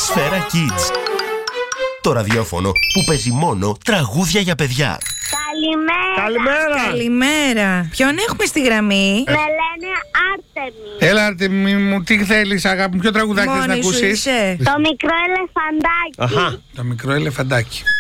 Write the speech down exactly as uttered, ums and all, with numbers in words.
Σφαίρα Kids. Το ραδιόφωνο που παίζει μόνο τραγούδια για παιδιά. Καλημέρα. Καλημέρα. Καλημέρα. Ποιον έχουμε στη γραμμή? Με λένε Άρτεμι. Έλα, Αρτεμή μου, τι θέλεις, αγάπη μου, ποιο τραγουδάκι θες να Μόνη σου ακούσεις? είσαι. Το μικρό ελεφαντάκι. Αχα. Το μικρό ελεφαντάκι.